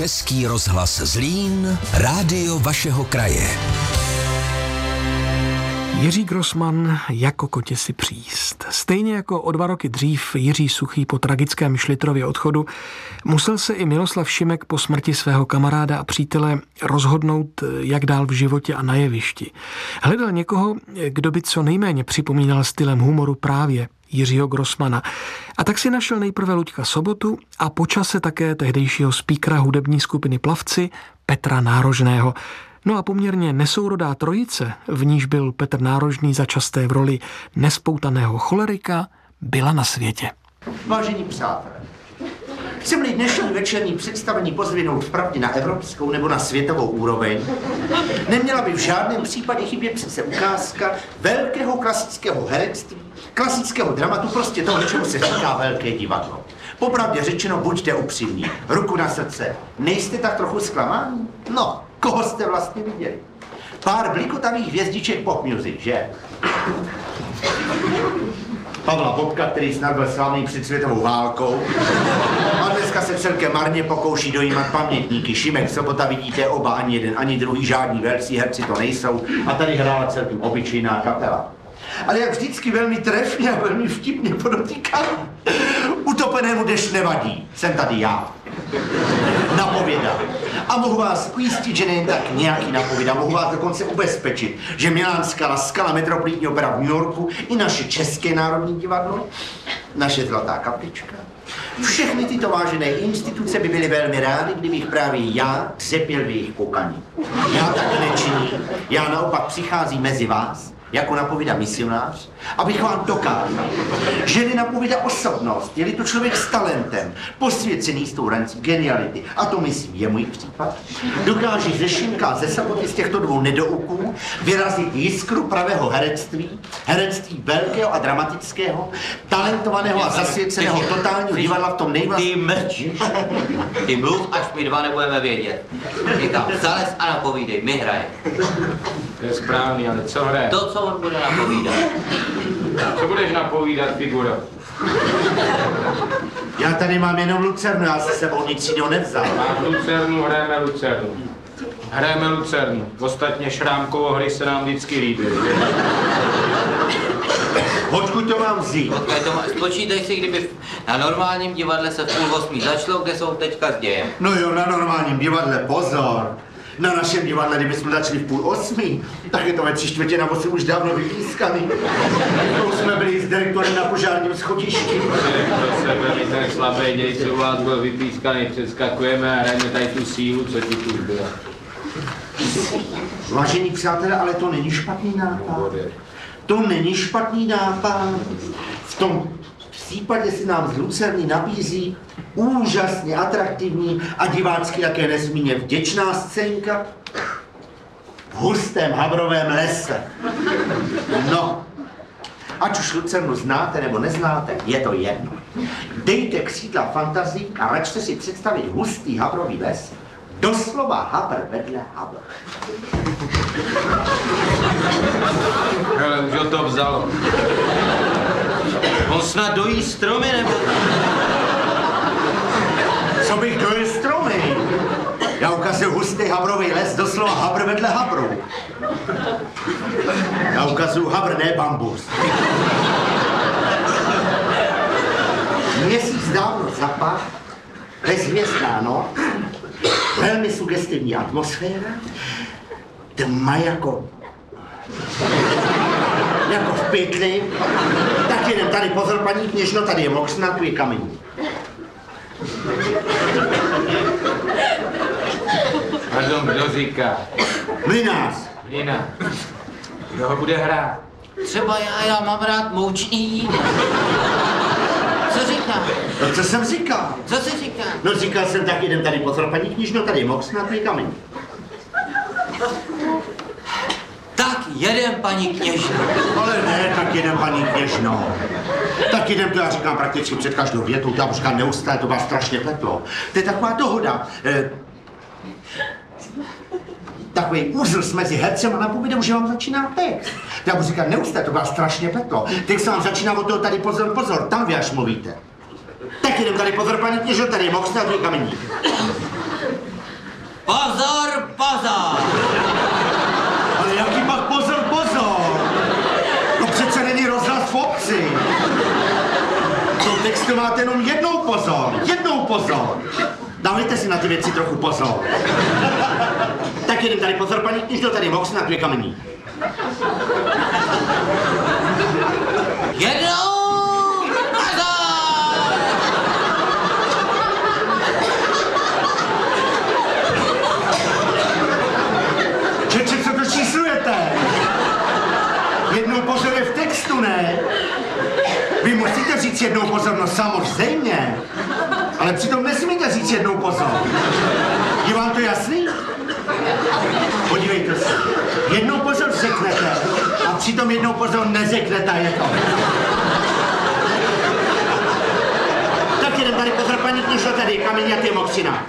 Český rozhlas Zlín, rádio vašeho kraje. Jiří Grossmann jako kotě si příst. Stejně jako o 2 roky dřív Jiří Suchý po tragickém Šlitrově odchodu musel se i Miloslav Šimek po smrti svého kamaráda a přítele rozhodnout, jak dál v životě a na jevišti. Hledal někoho, kdo by co nejméně připomínal stylem humoru právě Jiřího Grossmanna. A tak si našel nejprve Luďka Sobotu a po čase také tehdejšího speakera hudební skupiny Plavci Petra Nárožného. No a poměrně nesourodá trojice, v níž byl Petr Nárožný začasté v roli nespoutaného cholerika, byla na světě. Vážení přátelé, chceme-li dnešní večerní představení pozvinout vpravdě na evropskou nebo na světovou úroveň, neměla by v žádném případě chybět přece ukázka velkého klasického herectví, klasického dramatu, prostě toho, čemu se říká velké divadlo. Popravdě řečeno, buďte upřímní, ruku na srdce, nejste tak trochu zklamáni? No, koho jste vlastně viděli? Pár blikotavých hvězdiček pop music, že? Pavla Bobka, který snad byl slavný před světovou válkou. A dneska se celkem marně pokouší dojímat pamětníky. Šimek, Sobota, vidíte oba, ani jeden, ani druhý, žádní velcí herci to nejsou. A tady hrála celkem obyčejná kapela. Ale jak vždycky velmi trefně a velmi vtipně podotýkám, utopenému dešť nevadí, jsem tady já. Napověda. A mohu vás ujistit, že nejen tak nějaký napověda, mohu vás dokonce ubezpečit, že milánská La Scala, Metropolitní opera v New Yorku i naše České národní divadlo, naše Zlatá kaplička, všechny tyto vážené instituce by byly velmi rády, kdybych právě já třepěl v jejich kokaní. Já tak nečiním, já naopak přicházím mezi vás, jako napovídá misionář, abych vám dokázal, že nenapovídá osobnost, je-li to člověk s talentem, posvěcený s tou rancí geniality, a to myslím je můj případ, dokáže ze Šimka a ze Soboty z těchto dvou nedouků vyrazit jiskru pravého herectví, herectví velkého a dramatického, talentovaného a zasvěceného totálního divadla v tom Ty mlč. Ty mluv, až my dva nebudeme vědět. Říkám, zalez a napovídej, my hrajeme. To je správný, ale co hraje? To, co on bude napovídat. Co budeš napovídat, figura? Já tady mám jenom lucernu, já se sebou nic jiného nevzal. Máš lucernu, hrajeme lucernu. Hrajeme lucernu. Ostatně Šrámkovo hry se nám vždycky líbí. Odkud to mám vzít? Spočítej si, kdyby na normálním divadle se v 7:30 začalo, kde jsou teďka s dějem. No jo, na normálním divadle, pozor. Na našem divadle, kdybychom začali v 7:30, tak je to ve 7:45 už dávno vypískaný. To už jsme byli s direktorem na požárním schodišti. Pro sebe, my ten slabý děj, co u vás byl vypískaný, přeskakujeme a hrajeme tady tu sílu, co ti tu byla. Vážení přátelé, ale to není špatný nápad. To není špatný nápad. V tom případě si nám z Lucerny nabízí úžasně atraktivní a divácky také nesmírně vděčná scénka v hustém havrovém lese. No, ať už Lucernu znáte nebo neznáte, je to jedno. Dejte křídla fantazii a račte si představit hustý havrový les, doslova havr vedle havr. Hele, už ho to vzalo. On snad dojí stromy, nebo? Co bych dojel stromy? Já ukazuju hustý havrový les, doslova havr vedle havru. Já ukazuju havr, ne bambus. Měsíc dávno zapach, bezhvězdná noc, velmi sugestivní atmosféra, tma jako v pytli. Tak jedem tady, pozor, paní kněžno, tady je moksna, tu je kamení. Pardon, kdo říká? Mlynář. Nina. Kdo ho bude hrát? Třeba já mám rád moučný. Co říkám? No, co jsem říkal? Co jsi říkal? No, říkal jsem, tak jedem tady, pozor, paní kněžno, tady je moksna, tu je kamení. Tak jedem, paní kněžno. Ale ne, tak jedem, paní kněžno. Tak jedem, to já říkám prakticky před každou větou, to já říkám neustále, to vás strašně pletlo. To je taková dohoda. Takový úzl mezi hercem a napovídem, že vám začíná text. Já budu říkat neustále, to vás strašně pletlo. Text vám začíná od toho tady pozor, pozor, tam vy až mluvíte. Tak jedem tady pozor, paní kněžno, tady je moksna, tu je kamení. Pozor, pozor! Ale jaký pak pozor, pozor? To přece není rozhlas v obci. V tom textu máte jenom jednou pozor. Dávejte si na ty věci trochu pozor. Tak jedem tady pozor, paní kníždo, tady mox na 2 kamení. Jednou! Pozor! Čeče, co to číslujete? Jednou pozor je v textu, ne? Vy musíte říct jednou pozor, no samozřejmě. Ale přitom nesmíte říct jednou pozor. Je vám to jasný? Podívejte se. Jednou pozor řeknete a přitom jednou pozor neřeknete, je to. Tak jeden tady pozor, paní kníždo, tady kamení a ty moxina.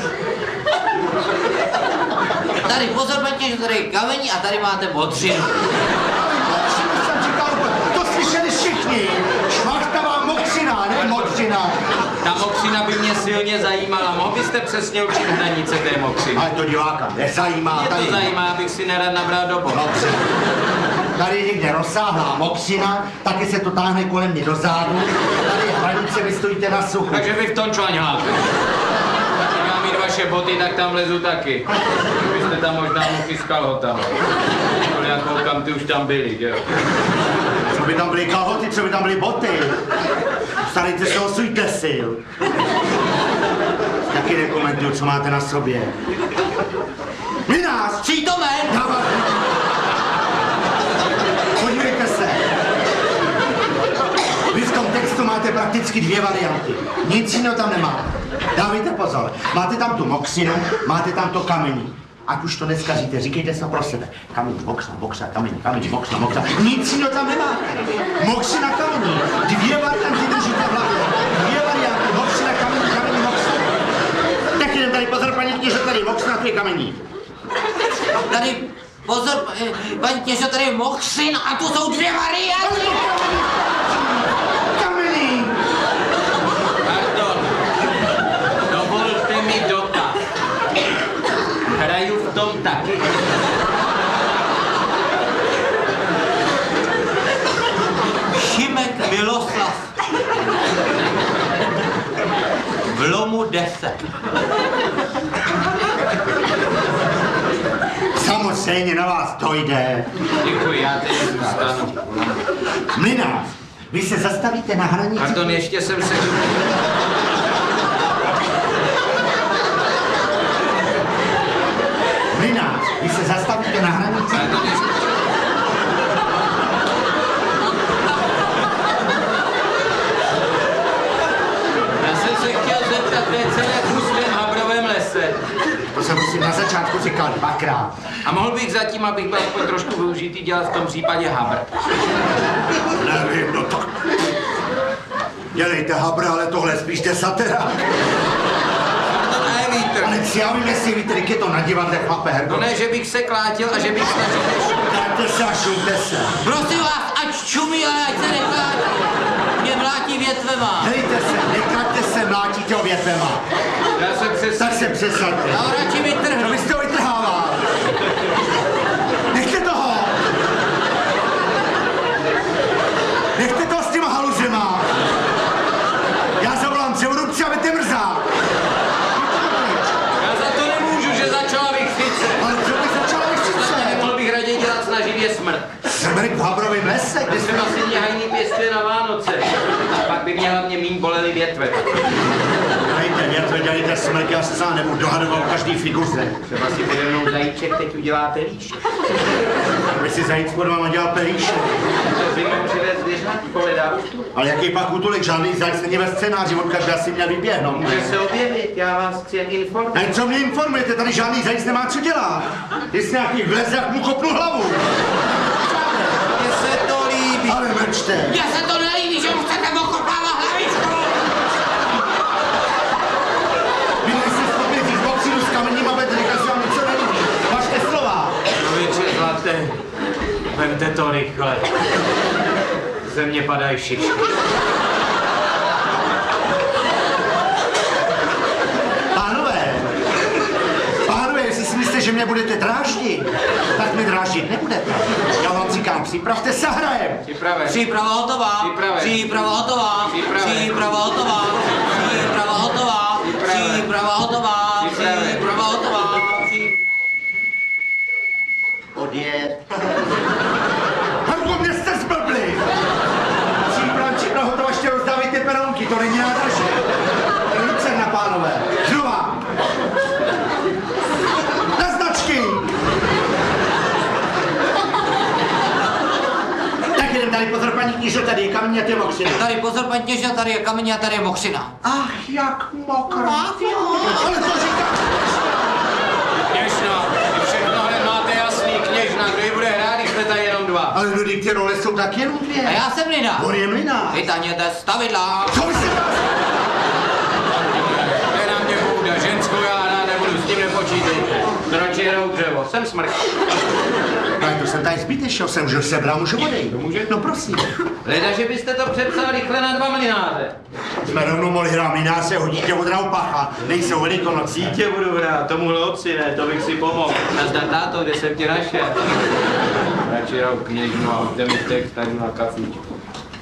Tady pozor, paní, tady je kamení a tady máte modřinu. Jsem říkal, to slyšeli všichni. Šmachtavá moxina, ne modřina. Ta mokřina by mě silně zajímala. Mohl byste přesně určit hranice té mokřiny? Ale to diváka nezajímá. Mě tady. to zajímá, abych si nerad nabral do boha. Dobře. Tady je někde rozsáhlá mokřina, taky se to táhne kolem mě do zádu. Tady je hranice, vy stojíte na suchu. Takže vy v tom čvaňháte. Mám mít vaše boty, tak tam lezu taky. Vy jste tam možná mohl s kalhotama. Já koukám, ty už tam byli, že jo? Co by tam byly kalhoty, co by tam byly boty? Starejte se o svůj desil. Taky nekomentuju, co máte na sobě. Vy nás! Přítomen! Podívejte se. Vy v tom textu máte prakticky 2 varianty. Nic jiného tam nemáte. Dávejte pozor. Máte tam tu moxinu, máte tam to kamení. Ať už to neskažíte, říkejte se pro sebe. Kamení, moxa, kamení, moxa. Nic jiného tam nemáte. Moxina, kamení. 2 varianty držíte v hlavě. 2 varianty. Moxina, kamení, moxa. Tak jdem tady pozor, paní kněžo, tady moxina, tu je kamení. Tady pozor, paní kněžo, tady je moxin a tu jsou 2 varianty. Kamení. Pardon. Dovolte mi dotaz. Hraju v tom taky. Šimek Miloslav. V lomu 10. Samozřejmě na vás dojde. Děkuji, já teď zůstanu. Mlynář, vy se zastavíte na hranici. Pardon, ještě jsem se... Mlynář, vy se zastavíte na hranici. Pardon, ještě... Já jsem se chtěl zeptat, to je celé v hustém habrovém lese. To jsem si na začátku říkal 2krát. A mohl bych zatím, abych byl aspoň trošku využitý, dělat v tom případě habr. Nevím, no to... Dělejte habra, ale tohle spíš desatera. To ne vítr. Ale já vím, jestli víte, jak je to na divadle, chlape, Herko. No ne, že bych se klátil a že bych snažil Kláďte se a šumte se. Prosím vás, ať čumí, ale ať se neklátí. Mě mlátí větvema. Dejte se, neklaďte se, mlátíte o větvema. Já jsem přesně... Tak se přesaďte. Já ho radši No vytrhnu. vy jste ho vytrhával. Nechte toho. Nechte toho s těma haluzema. Já zavolám převodupce a vy mrzák. Já za to nemůžu, že začala vychřice. Ale co by začala vychřice? Nemohl bych raději dělat snaživě smrt. Smrk v habrovém lese, kde Jsem asi mě hajný pěstuje na Vánoce. Pak by mě hlavně míň bolely větve. Dejte větve, dělejte smrk, já se sám nebudu dohadoval o každý figuře. Třeba si pode mnou zajíček teď udělá pelíšek. Aby si zajíc pod váma dělal pelíšek. To zimou přivez zvěřat, povedá už tu. Ale jaký pak útulek, žádný zajíc není ve scénáři, odkud by asi měl vyběhnout. Může se objevit, já vás chci jen informovat. Ne, co mě informujete, tady žádný zajíc nemá co dělat. Jestli nějaký vlez, jak mu kopnu hlavu. Mně se to líbí. Ale mlčte. Mně se to nelíbí, že mu chcete okopávat hlavičku. Vy nejste schopni říct boxinu s kamením a vedli, že se vám něco nelíbí. Vašte slova. Člověče zlaté, vemte to rychle. Ze mě padají šišky. Pánové, že mě budete dráždit, tak mě dráždit nebudete. Já vám říkám, připravte se, hrajem. Připraven. Příprava hotová. Připraven. Příprava hotová. Připraven. Příprava hotová. Příprava hotová. Připraven. Příprava hotová. Připraven. Příprava hotová. Odjet. Hanko, mě jste zblbli! Příprava hotová, ještě rozdávejte peronky, to není nádraží. Lucerna, pánové. Znova. Na značky. Tak jdem tady, pozor, paní knížo, tady je kamení a ty mokřina. Tady pozor, paní kněžna, tady je kamení a tady je mokřina. Ach, jak mokro. Ale to říkáš. Kněžna, vy všechno hned máte jasný, kněžna, kdo ji bude hrát, když jsme tady jenom dva. Ale lidi, ty role jsou tak jenom dvě. A já jsem Lina. On je mlynář. Vytaněte stavidla. Co vy se vás? To je na mě půjde, ženskou já hrát nebudu, s tím nepočítejte. Radši hrou dřevo, jsem smrk. Ale to jsem tady zbytečný, jsem už sebral, můžu odejít. To můžete. No prosím. Leda, že byste to přepsal rychle na 2 mlynáře. Jsme rovnou mohli hrát mlynáře, hodíte od Raupacha, nejsou velikonocí. Dítě budu hrát, tomuhle otci ne, to bych si pomohl. Nazdar táto, kde jsem ti našel? Radši hrou kněžnu a hoďte mi text tady na kafíčku.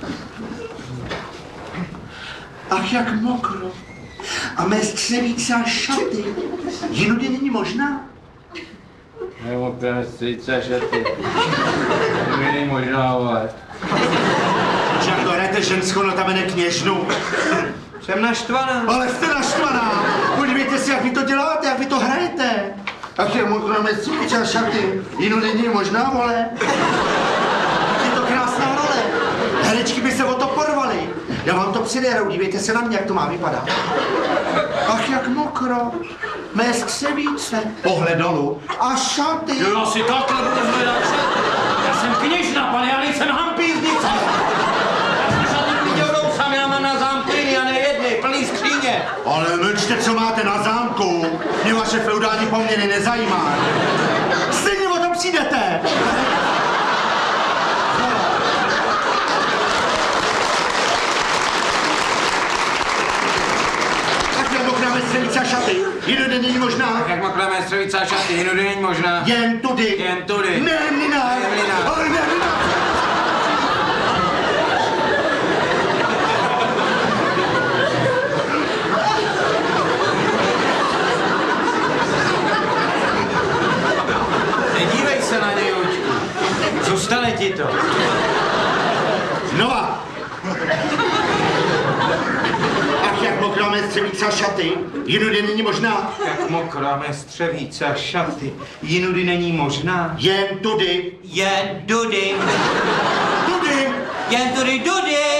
Ach, jak mokro. A mé střevíce a šaty. Jinudy není možná? Nebo ten stříce a šaty. To není možná, vole. Že jako hrajete ženskou, no tam jde kněžnu. Jsem naštvaná. Ale jste naštvaná. Podívejte si, jak vy to děláte, jak vy to hrajete. Ach, je mokro, na mé střevíce a šaty. Jinudy není možná, vole. Je to krásná role. Herečky by se o to porvaly. Já vám to přiderou, dívejte se na mě, jak to má vypadat. Ach, jak mokro. Mé skřevíce. Pohled dolů. A šaty. Já si takhle budu hledat šaty. Já jsem kněžna, pane, já nejsem hampíznice. Já jsem šaty viděl sám, já mám na zámku jiný a ne jedny, plný skříně. Ale mlčte, co máte na zámku. Mě vaše feudální poměry nezajímá. Stejně o tom přijdete. Mokráme střevíce a šaty, jinudy není možná. Jak makláme střevíce a šaty, jinudy není možná. Jen tudy. Jen tudy. Ne, mlynář. Ne, mlynář. Ale ne, mlynář. Nedívej se na něj, Luďku. Zůstane ti to. Znova. Ach, jak mokráme střevíce a šaty, jinudy není možná. Jak mokráme střevíce a šaty, jinudy není možná. Jen tudy. Jen dudy. Tudy. Jen tudy dudy.